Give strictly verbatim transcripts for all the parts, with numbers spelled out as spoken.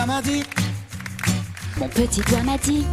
doigt m'a dit. Mon petit doigt m'a dit.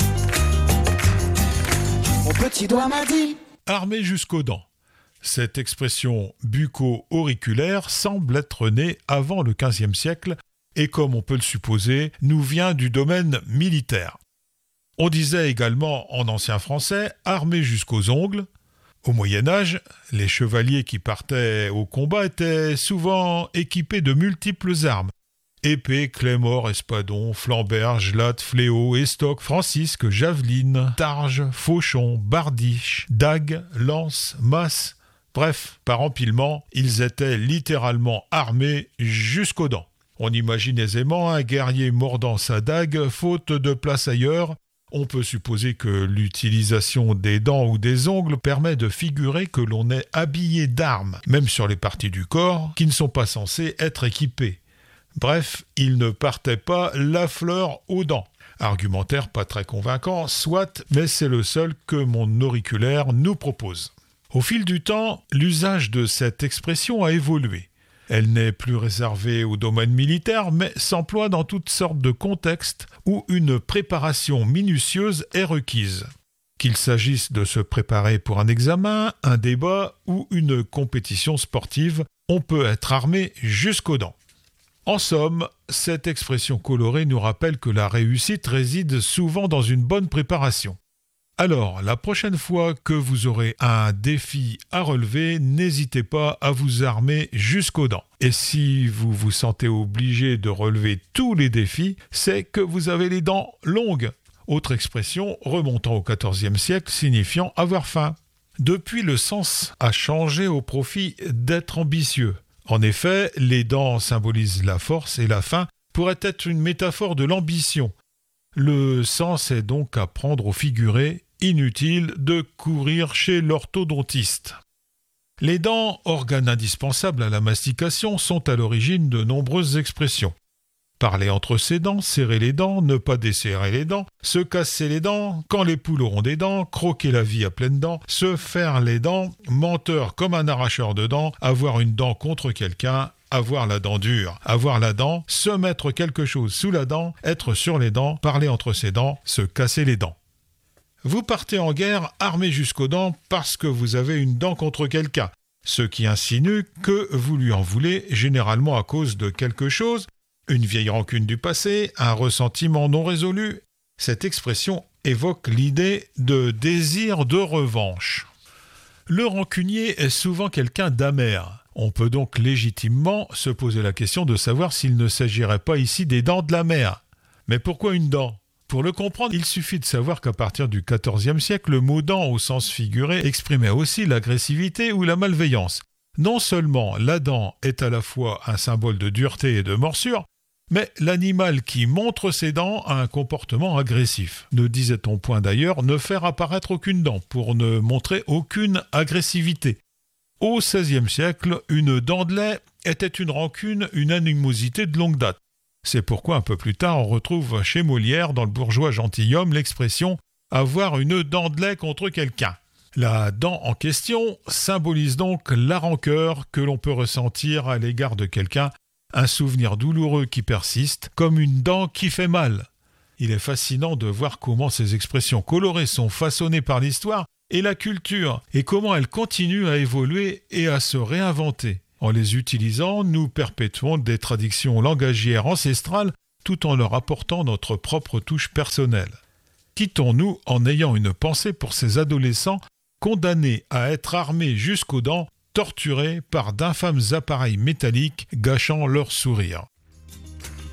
Mon petit doigt m'a dit. Armé jusqu'aux dents. Cette expression bucco-auriculaire semble être née avant le quinzième siècle et, comme on peut le supposer, nous vient du domaine militaire. On disait également en ancien français « armé jusqu'aux ongles ». Au Moyen-Âge, les chevaliers qui partaient au combat étaient souvent équipés de multiples armes. Épée, claymore, espadon, flamberge, latte, fléau, estoc, francisque, javeline, targe, fauchon, bardiche, dague, lance, masse. Bref, par empilement, ils étaient littéralement armés jusqu'aux dents. On imagine aisément un guerrier mordant sa dague, faute de place ailleurs. On peut supposer que l'utilisation des dents ou des ongles permet de figurer que l'on est habillé d'armes, même sur les parties du corps qui ne sont pas censées être équipées. Bref, il ne partait pas la fleur aux dents. Argumentaire pas très convaincant, soit, mais c'est le seul que mon auriculaire nous propose. Au fil du temps, l'usage de cette expression a évolué. Elle n'est plus réservée au domaine militaire, mais s'emploie dans toutes sortes de contextes où une préparation minutieuse est requise. Qu'il s'agisse de se préparer pour un examen, un débat ou une compétition sportive, on peut être armé jusqu'aux dents. En somme, cette expression colorée nous rappelle que la réussite réside souvent dans une bonne préparation. Alors, la prochaine fois que vous aurez un défi à relever, n'hésitez pas à vous armer jusqu'aux dents. Et si vous vous sentez obligé de relever tous les défis, c'est que vous avez les dents longues. Autre expression remontant au quatorzième siècle signifiant avoir faim. Depuis, le sens a changé au profit d'être ambitieux. En effet, les dents symbolisent la force et la faim pourrait être une métaphore de l'ambition. Le sens est donc à prendre au figuré. Inutile de courir chez l'orthodontiste. Les dents, organes indispensables à la mastication, sont à l'origine de nombreuses expressions. Parler entre ses dents, serrer les dents, ne pas desserrer les dents, se casser les dents, quand les poules auront des dents, croquer la vie à pleines dents, se faire les dents, menteur comme un arracheur de dents, avoir une dent contre quelqu'un, avoir la dent dure, avoir la dent, se mettre quelque chose sous la dent, être sur les dents, parler entre ses dents, se casser les dents. Vous partez en guerre armé jusqu'aux dents parce que vous avez une dent contre quelqu'un, ce qui insinue que vous lui en voulez généralement à cause de quelque chose, une vieille rancune du passé, un ressentiment non résolu. Cette expression évoque l'idée de désir de revanche. Le rancunier est souvent quelqu'un d'amer. On peut donc légitimement se poser la question de savoir s'il ne s'agirait pas ici des dents de la mer. Mais pourquoi une dent ? Pour le comprendre, il suffit de savoir qu'à partir du quatorzième siècle, le mot dent au sens figuré exprimait aussi l'agressivité ou la malveillance. Non seulement la dent est à la fois un symbole de dureté et de morsure, mais l'animal qui montre ses dents a un comportement agressif. Ne disait-on point d'ailleurs ne faire apparaître aucune dent pour ne montrer aucune agressivité. Au seizième siècle, une dent de lait était une rancune, une animosité de longue date. C'est pourquoi un peu plus tard on retrouve chez Molière dans Le bourgeois gentilhomme l'expression « avoir une dent de lait contre quelqu'un ». La dent en question symbolise donc la rancœur que l'on peut ressentir à l'égard de quelqu'un, un souvenir douloureux qui persiste, comme une dent qui fait mal. Il est fascinant de voir comment ces expressions colorées sont façonnées par l'histoire et la culture, et comment elles continuent à évoluer et à se réinventer. En les utilisant, nous perpétuons des traditions langagières ancestrales tout en leur apportant notre propre touche personnelle. Quittons-nous en ayant une pensée pour ces adolescents condamnés à être armés jusqu'aux dents, torturés par d'infâmes appareils métalliques gâchant leur sourire.